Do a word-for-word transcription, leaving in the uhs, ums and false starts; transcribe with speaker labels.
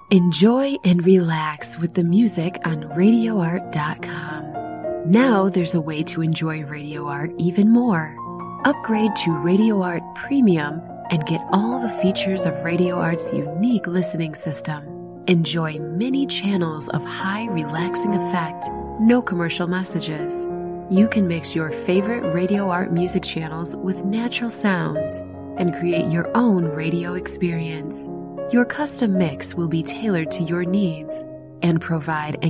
Speaker 1: Enjoy and relax with the music on radio art dot com. Now there's a way to enjoy Radio Art even more. Upgrade to Radio Art Premium and get all the features of Radio Art's unique listening system. Enjoy many channels of high relaxing effect, no commercial messages. You can mix your favorite Radio Art music channels with natural sounds and create your own radio experience. Your custom mix will be tailored to your needs and provide